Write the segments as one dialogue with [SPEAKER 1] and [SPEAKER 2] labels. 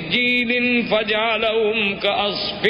[SPEAKER 1] سجیل فجعلهم كعصف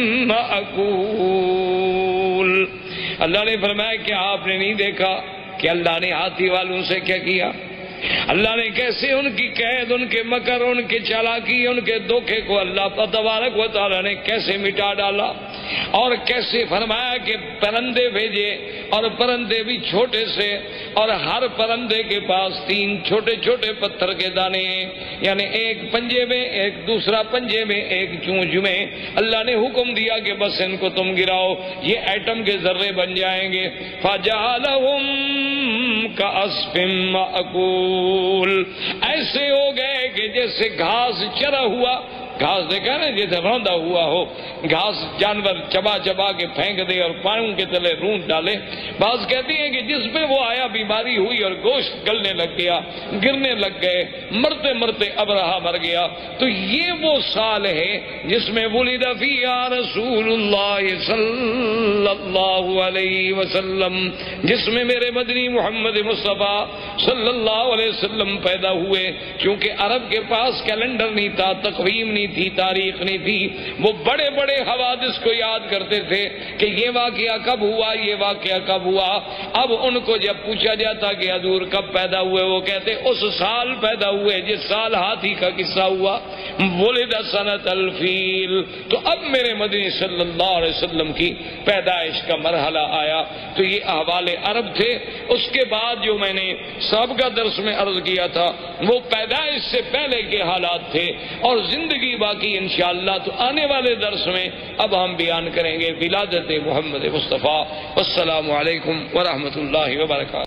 [SPEAKER 1] مأکول۔ اللہ نے فرمایا کہ آپ نے نہیں دیکھا کہ اللہ نے ہاتھی والوں سے کیا کیا؟ اللہ نے کیسے ان کی قید، ان کے مکر، ان کے چالاکی، ان کے دھوکے کو اللہ تبارک و تعالی نے کیسے مٹا ڈالا، اور کیسے فرمایا کہ پرندے بھیجے، اور پرندے بھی چھوٹے سے، اور ہر پرندے کے پاس 3 چھوٹے چھوٹے پتھر کے دانے ہیں، یعنی ایک پنجے میں، ایک دوسرا پنجے میں، ایک چونچ میں۔ اللہ نے حکم دیا کہ بس ان کو تم گراؤ، یہ ایٹم کے ذرے بن جائیں گے۔ فَجَعَلَهُمْ كَعَصْفٍ مَأْكُولٍ، ایسے ہو گئے کہ جیسے گھاس چرا ہوا، گھاس دیکھا نا جیسے روندا ہوا ہو، گھاس جانور چبا چبا کے پھینک دے اور پاؤں کے تلے رونٹ ڈالے۔ بعض کہتے ہیں کہ جس پہ وہ آیا بیماری ہوئی اور گوشت گلنے لگ گیا، گرنے لگ گئے، مرتے مرتے ابرہا مر گیا۔ تو یہ وہ سال ہے جس میں ولد فیہا رسول اللہ صلی اللہ علیہ وسلم، جس میں میرے مدنی محمد مصطفیٰ صلی اللہ علیہ وسلم پیدا ہوئے۔ کیونکہ عرب کے پاس کیلنڈر نہیں تھا، تقویم نہیں تھی، تاریخ نہیں تھی، وہ بڑے بڑے حوادث کو یاد کرتے تھے کہ یہ واقعہ کب ہوا، یہ واقعہ کب ہوا۔ اب ان کو جب پوچھا جاتا کہ حضور کب پیدا ہوئے، وہ کہتے اس سال پیدا ہوئے جس سال ہاتھی کا قصہ ہوا، ولد سنۃ الفیل۔ تو اب میرے مدنی صلی اللہ علیہ وسلم کی پیدائش کا مرحلہ آیا۔ تو یہ احوال عرب تھے۔ اس کے بعد جو میں نے سابقہ درس میں عرض کیا تھا وہ پیدائش سے پہلے کے حالات تھے، اور زندگی باقی انشاءاللہ تو آنے والے درس میں اب ہم بیان کریں گے ولادت محمد مصطفیٰ۔ والسلام علیکم ورحمۃ اللہ وبرکاتہ۔